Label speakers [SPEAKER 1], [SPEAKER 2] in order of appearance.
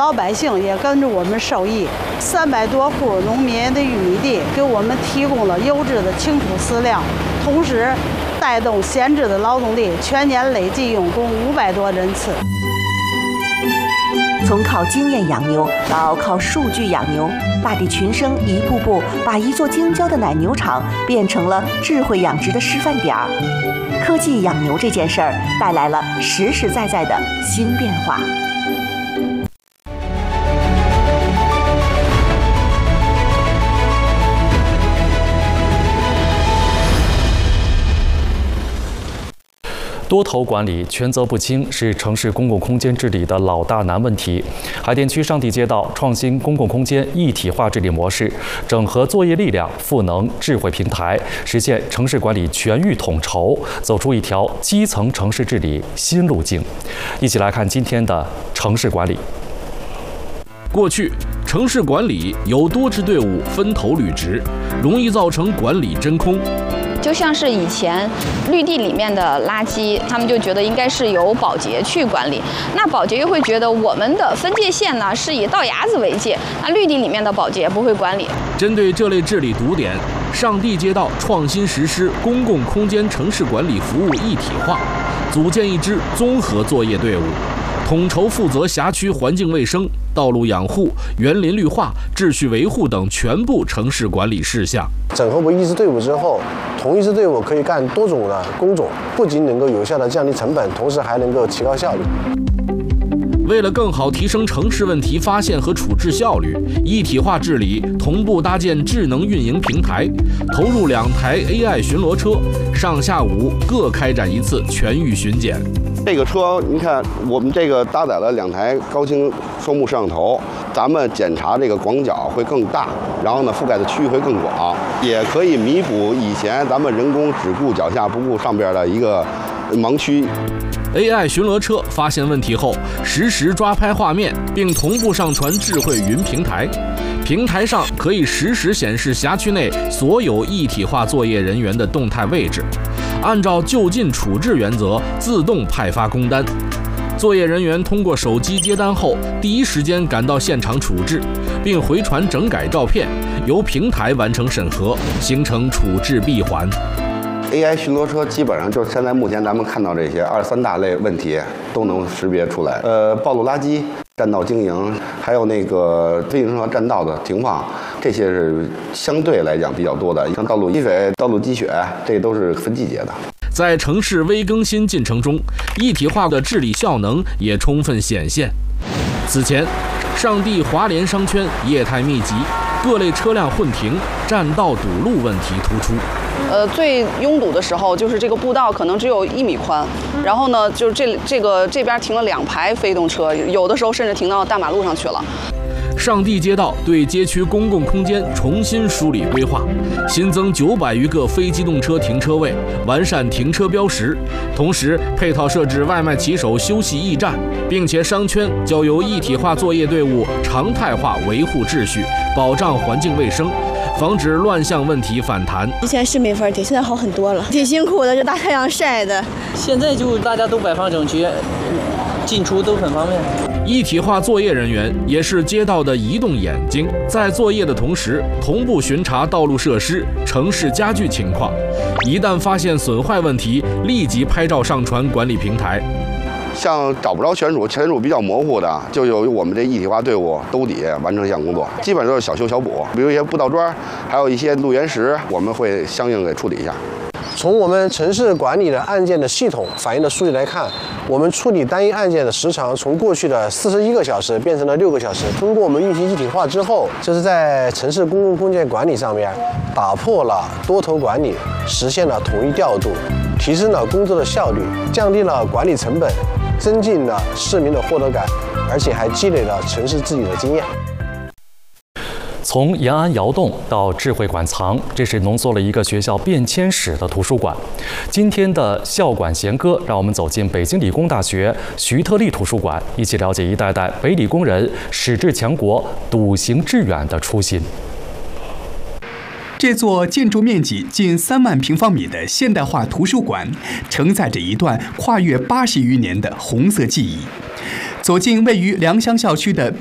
[SPEAKER 1] 老百姓也跟着我们受益。300多户农民的玉米地给我们提供了优质的青土饲料，同时带动闲置的劳动力全年累计用工500多人次。
[SPEAKER 2] 从靠经验养牛到靠数据养牛，大地群生一步步把一座京郊的奶牛场变成了智慧养殖的示范点儿。科技养牛这件事儿带来了实实在在的新变化。
[SPEAKER 3] 多头管理、权责不清是城市公共空间治理的老大难问题。海淀区上地街道创新公共空间一体化治理模式，整合作业力量，赋能智慧平台，实现城市管理全域统筹，走出一条基层城市治理新路径。一起来看今天的城市管理。
[SPEAKER 4] 过去，城市管理由多支队伍分头履职，容易造成管理真空。
[SPEAKER 5] 就像是以前绿地里面的垃圾，他们就觉得应该是由保洁去管理，那保洁又会觉得我们的分界线呢是以道牙子为界，那绿地里面的保洁不会管理。
[SPEAKER 4] 针对这类治理堵点，上地街道创新实施公共空间城市管理服务一体化，组建一支综合作业队伍，统筹负责辖区环境卫生、道路养护、园林绿化、秩序维护等全部城市管理事项。
[SPEAKER 6] 整合为一支队伍之后，同一支队伍可以干多种的工种，不仅能够有效地降低成本，同时还能够提高效率。
[SPEAKER 4] 为了更好提升城市问题发现和处置效率，一体化治理同步搭建智能运营平台，投入2台 AI 巡逻车，上下午各开展一次全域巡检。
[SPEAKER 7] 这个车，您看，我们这个搭载了2台高清双目摄像头，咱们检查这个广角会更大，然后呢，覆盖的区域会更广，也可以弥补以前咱们人工只顾脚下不顾上边的一个盲区。
[SPEAKER 4] AI 巡逻车发现问题后，实时抓拍画面，并同步上传智慧云平台。平台上可以实时显示辖区内所有一体化作业人员的动态位置，按照就近处置原则自动派发工单。作业人员通过手机接单后，第一时间赶到现场处置，并回传整改照片，由平台完成审核，形成处置闭环。
[SPEAKER 7] AI 巡逻车基本上就是现在目前咱们看到这些2、3大类问题都能识别出来。暴露垃圾、占道经营，还有那个非行车占道的停放，这些是相对来讲比较多的。像道路积水、道路积雪，这都是分季节的。
[SPEAKER 4] 在城市微更新进程中，一体化的治理效能也充分显现。此前，上地华联商圈业态密集，各类车辆混停、占道堵路问题突出。
[SPEAKER 8] 最拥堵的时候，就是这个步道可能只有1米宽，然后呢，就是这边停了2排非动车，有的时候甚至停到大马路上去了。
[SPEAKER 4] 上地街道对街区公共空间重新梳理规划，新增900余个非机动车停车位，完善停车标识，同时配套设置外卖骑手休息驿站，并且商圈交由一体化作业队伍常态化维护秩序，保障环境卫生，防止乱象问题反弹。
[SPEAKER 9] 以前是没法停，现在好很多了，挺辛苦的，这大太阳晒的。
[SPEAKER 10] 现在就大家都摆放整齐，进出都很方便。
[SPEAKER 4] 一体化作业人员也是街道的移动眼睛，在作业的同时，同步巡查道路设施、城市家具情况，一旦发现损坏问题，立即拍照上传管理平台。
[SPEAKER 7] 像找不着权属比较模糊的，就由我们这一体化队伍兜底完成这项工作，基本上都是小修小补，比如一些步道砖，还有一些路缘石，我们会相应给处理一下。
[SPEAKER 6] 从我们城市管理的案件的系统反映的数据来看，我们处理单一案件的时长从过去的41个小时变成了6个小时。通过我们运行一体化之后，这是在城市公共空间管理上面打破了多头管理，实现了统一调度，提升了工作的效率，降低了管理成本，增进了市民的获得感，而且还积累了城市治理的经验。
[SPEAKER 3] 从延安窑洞到智慧馆藏，这是浓缩了一个学校变迁史的图书馆。今天的校馆闲歌，让我们走进北京理工大学徐特立图书馆，一起了解一代代北理工人矢志强国、笃行致远的初心。
[SPEAKER 11] 这座建筑面积近3万平方米的现代化图书馆，承载着一段跨越80余年的红色记忆。走进位于良乡校区的